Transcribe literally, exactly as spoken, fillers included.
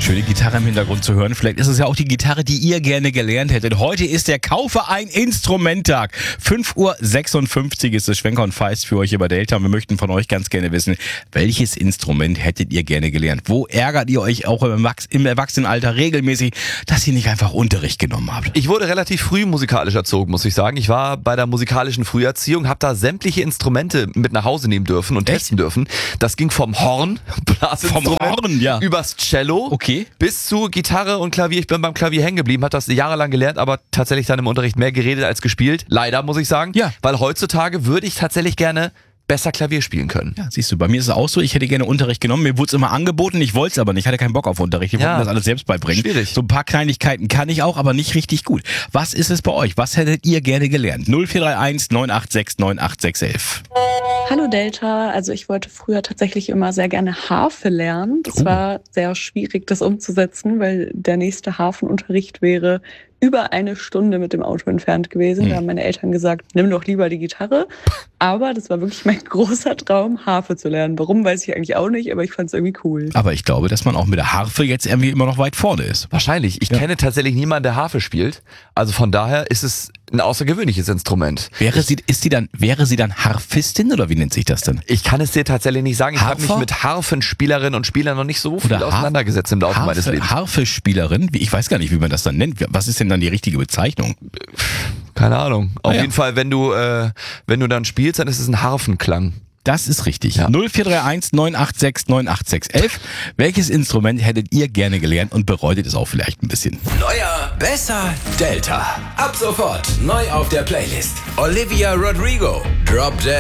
Schöne Gitarre im Hintergrund zu hören. Vielleicht ist es ja auch die Gitarre, die ihr gerne gelernt hättet. Heute ist der Kaufe ein Instrumenttag. fünf Uhr sechsundfünfzig ist es Schwenker und Feist für euch über Delta. Und wir möchten von euch ganz gerne wissen, welches Instrument hättet ihr gerne gelernt? Wo ärgert ihr euch auch im, Erwachs- im Erwachsenenalter regelmäßig, dass ihr nicht einfach Unterricht genommen habt? Ich wurde relativ früh musikalisch erzogen, muss ich sagen. Ich war bei der musikalischen Früherziehung, habe da sämtliche Instrumente mit nach Hause nehmen dürfen und Echt? testen dürfen. Das ging vom Horn, Blasinstrument, Vom Horn, ja. übers Cello, Okay. bis zu Gitarre und Klavier. Ich bin beim Klavier hängen geblieben, hat das jahrelang gelernt, aber tatsächlich dann im Unterricht mehr geredet als gespielt. Leider, muss ich sagen. Ja. Weil heutzutage würde ich tatsächlich gerne besser Klavier spielen können. Ja, siehst du, bei mir ist es auch so, ich hätte gerne Unterricht genommen, mir wurde es immer angeboten, ich wollte es aber nicht, ich hatte keinen Bock auf Unterricht, ich wollte Ja. mir das alles selbst beibringen. Schwierig. So ein paar Kleinigkeiten kann ich auch, aber nicht richtig gut. Was ist es bei euch? Was hättet ihr gerne gelernt? null vier drei eins neun acht sechs neun acht sechs eins. Hallo Delta, also ich wollte früher tatsächlich immer sehr gerne Harfe lernen. Das Oh. war sehr schwierig, das umzusetzen, weil der nächste Harfenunterricht wäre über eine Stunde mit dem Auto entfernt gewesen. Hm. Da haben meine Eltern gesagt, nimm doch lieber die Gitarre. Aber das war wirklich mein großer Traum, Harfe zu lernen. Warum, weiß ich eigentlich auch nicht, aber ich fand es irgendwie cool. Aber ich glaube, dass man auch mit der Harfe jetzt irgendwie immer noch weit vorne ist. Wahrscheinlich. Ich Ja. kenne tatsächlich niemanden, der Harfe spielt. Also von daher ist es ein außergewöhnliches Instrument. Wäre sie, ist sie dann, wäre sie dann Harfistin oder wie nennt sich das denn? Ich kann es dir tatsächlich nicht sagen. Ich habe mich Harfer? mit Harfenspielerinnen und Spielern noch nicht so viel Oder Har- auseinandergesetzt im Laufe meines Harfe, Lebens. Harfe-Spielerin? Wie- Ich weiß gar nicht, wie man das dann nennt. Was ist denn dann die richtige Bezeichnung? Keine Ahnung. Auf Ah, ja. jeden Fall, wenn du, äh, wenn du dann spielst, dann ist es ein Harfenklang. Das ist richtig. Ja. null vier drei eins neun acht sechs neun acht sechs eins. Welches Instrument hättet ihr gerne gelernt und bereut es auch vielleicht ein bisschen? Neuer, besser, Delta. Ab sofort neu auf der Playlist. Olivia Rodrigo, Drop Dead.